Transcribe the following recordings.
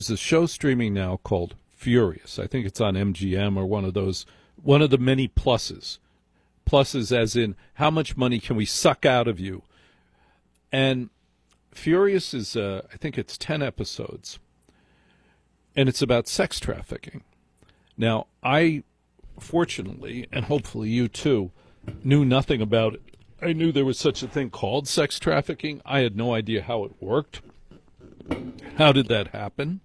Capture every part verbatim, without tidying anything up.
There's a show streaming now called Furious. I think it's on M G M or one of those, one of the many pluses. Pluses as in, how much money can we suck out of you? And Furious is, uh, I think it's ten episodes. And it's about sex trafficking. Now, I, fortunately, and hopefully you too, knew nothing about it. I knew there was such a thing called sex trafficking. I had no idea how it worked. How did that happen?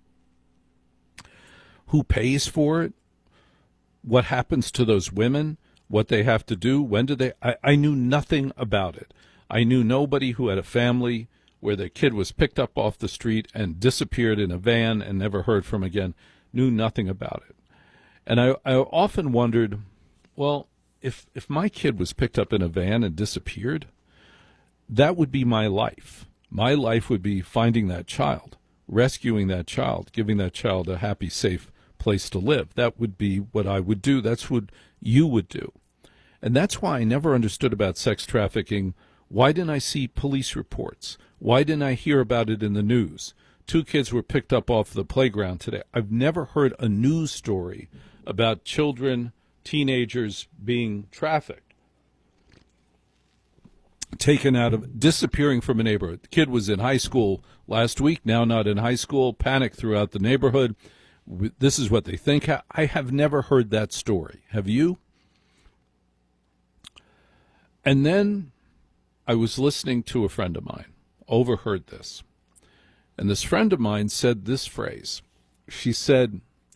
Who pays for it? What happens to those women? What they have to do? When do they? I, I knew nothing about it. I knew nobody who had a family where their kid was picked up off the street and disappeared in a van and never heard from again. Knew nothing about it. And I, I often wondered, well, if if my kid was picked up in a van and disappeared, that would be my life. My life would be finding that child, rescuing that child, giving that child a happy, safe place to live. That would be what I would do. That's what you would do. And that's why I never understood about sex trafficking. Why didn't I see police reports? Why didn't I hear about it in the news? Two kids were picked up off the playground today. I've never heard a news story about children, teenagers being trafficked, taken out of, disappearing from a neighborhood. The kid was in high school last week, now not in high school, panic throughout the neighborhood. This is what they think. I have never heard that story. Have you? And then I was listening to a friend of mine, overheard this. And this friend of mine said this phrase. She said,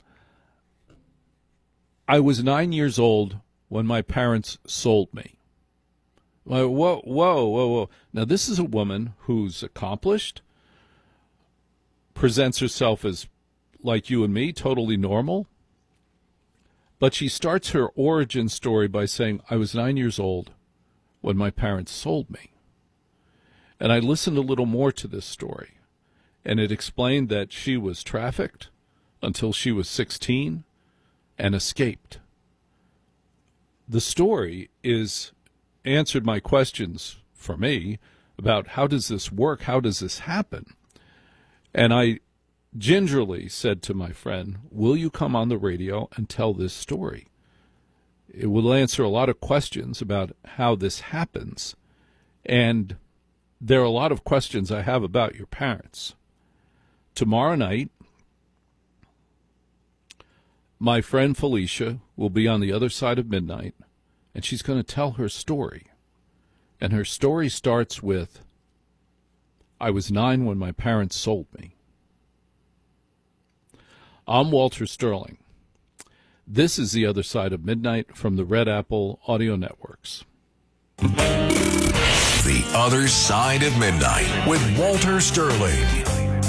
I was nine years old when my parents sold me. Like, whoa, whoa, whoa, whoa. Now, this is a woman who's accomplished, presents herself as like you and me, totally normal. But she starts her origin story by saying, I was nine years old when my parents sold me. And I listened a little more to this story, and it explained that she was trafficked until she was sixteen and escaped. The story is answered my questions for me about how does this work, how does this happen? And I gingerly said to my friend, will you come on the radio and tell this story? It will answer a lot of questions about how this happens. And there are a lot of questions I have about your parents. Tomorrow night, my friend Felicia will be on the other side of midnight, and she's going to tell her story. And her story starts with, I was nine when my parents sold me. I'm Walter Sterling. This is The Other Side of Midnight from the Red Apple Audio Networks. The Other Side of Midnight with Walter Sterling.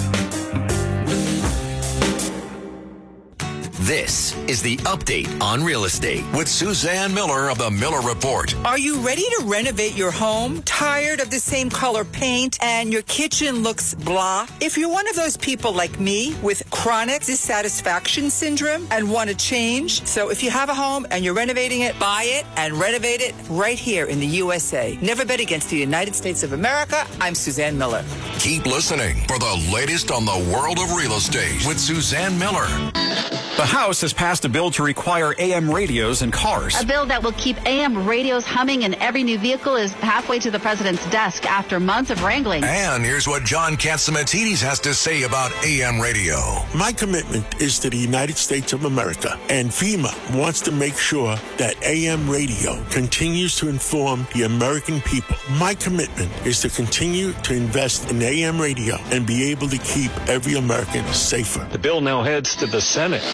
This is The Update on Real Estate with Suzanne Miller of the Miller Report. Are you ready to renovate your home? Tired of the same color paint and your kitchen looks blah? If you're one of those people like me with chronic dissatisfaction syndrome and want to change, so if you have a home and you're renovating it, buy it and renovate it right here in the U S A. Never bet against the United States of America. I'm Suzanne Miller. Keep listening for the latest on the world of real estate with Suzanne Miller. The House has passed a bill to require A M radios in cars. A bill that will keep A M radios humming in every new vehicle is halfway to the president's desk after months of wrangling. And here's what John Catsimatidis has to say about A M radio. My commitment is to the United States of America, and FEMA wants to make sure that A M radio continues to inform the American people. My commitment is to continue to invest in A M radio and be able to keep every American safer. The bill now heads to the Senate.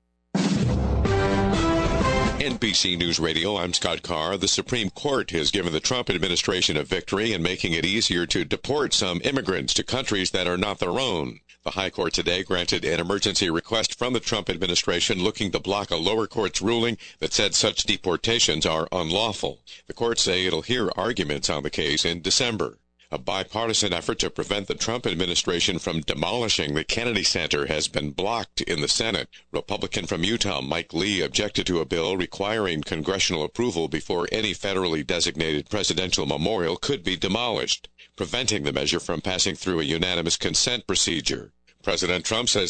N B C News Radio, I'm Scott Carr. The Supreme Court has given the Trump administration a victory in making it easier to deport some immigrants to countries that are not their own. The High Court today granted an emergency request from the Trump administration looking to block a lower court's ruling that said such deportations are unlawful. The courts say it'll hear arguments on the case in December. A bipartisan effort to prevent the Trump administration from demolishing the Kennedy Center has been blocked in the Senate. Republican from Utah, Mike Lee, objected to a bill requiring congressional approval before any federally designated presidential memorial could be demolished, preventing the measure from passing through a unanimous consent procedure. President Trump says